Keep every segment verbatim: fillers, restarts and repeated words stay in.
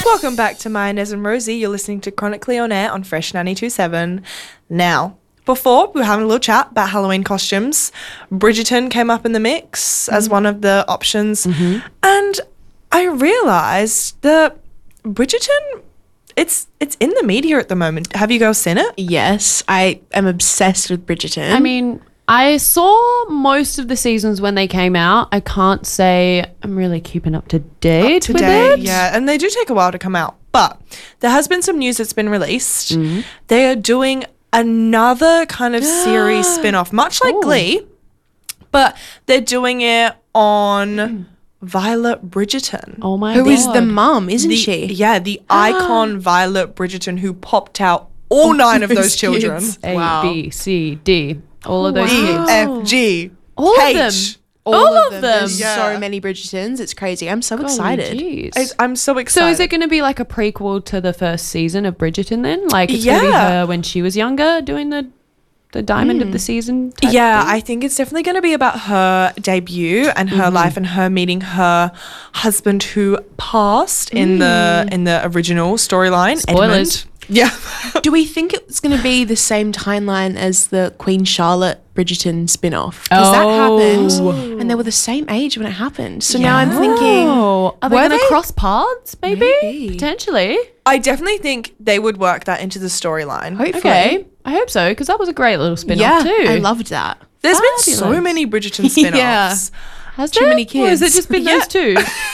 Welcome back to My Inez and Rosie. You're listening to Chronically On Air on Fresh ninety-two point seven. Now, before, we were having a little chat about Halloween costumes. Bridgerton came up in the mix mm-hmm. as one of the options. Mm-hmm. And I realised that Bridgerton, it's it's in the media at the moment. Have you girls seen it? Yes, I am obsessed with Bridgerton. I mean, I saw most of the seasons when they came out. I can't say I'm really keeping up to date up to with date, it. Yeah, and they do take a while to come out. But there has been some news that's been released. Mm-hmm. They are doing another kind of series spin-off, much like Ooh. Glee, but they're doing it on Violet Bridgerton. Oh my Who god. is the mum, isn't the, she? Yeah, the icon Violet Bridgerton who popped out all nine of those those children. kids. A, Wow. B, C, D. All of those E, kids. F, G, All H. of them. All, All of of them. them. There's Yeah. so many Bridgertons. It's crazy. I'm so Golly excited. jeez. I- I'm so excited. So is it going to be like a prequel to the first season of Bridgerton then? Like it's going to be Yeah. her when she was younger doing the the diamond of the season type Yeah, thing? I think it's definitely going to be about her debut and her Mm-hmm. life and her meeting her husband who passed in the in the original storyline. Mm. Spoilers. Edmund. Yeah. Do we think it's going to be the same timeline as the Queen Charlotte Bridgerton spin-off? Because Oh. that happened and they were the same age when it happened. So now I'm thinking, Oh, are they were going to they? cross paths maybe? Maybe. Potentially. I definitely think they would work that into the storyline. hopefully. Okay. I hope so because that was a great little spin-off Yeah, too. I loved that. There's been so Fabulous. many Bridgerton spin-offs. Has too there? many Or has it kids. just been Yeah. those two?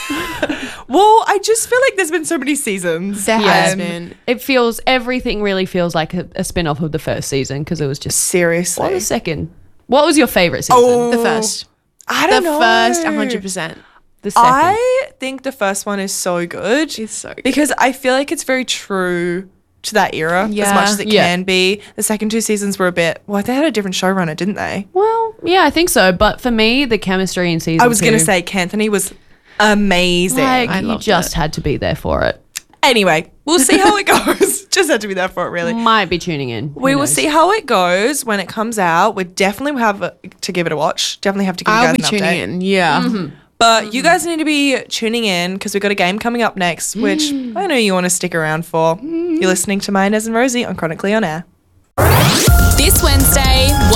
Well, I just feel like there's been so many seasons. There has And been. It feels, everything really feels like a, a spin-off of the first season because it was just, what Seriously. was the second? What was your favourite season? Oh, The first. I The don't know. first, one hundred percent. The second. I think the first one is so good. It's so good. Because I feel like it's very true to that era as Yeah. much as it Yeah. can be. The second two seasons were a bit, well, they had a different showrunner, didn't they? Well, yeah, I think so. But for me, the chemistry in season I was going to two, say Canthony was amazing. like, I you loved just it. had to be there for it. Anyway, we'll see how it goes. Just had to be there for it, really. Might be tuning in. Who We will knows? see how it goes when it comes out. We definitely have a, to give it a watch. Definitely have to give you I'll guys be an tuning update. in. Yeah. But you guys need to be tuning in because we've got a game coming up next, which I know you want to stick around for. You're listening to My Inez and Rosie on Chronically On Air. This Wednesday,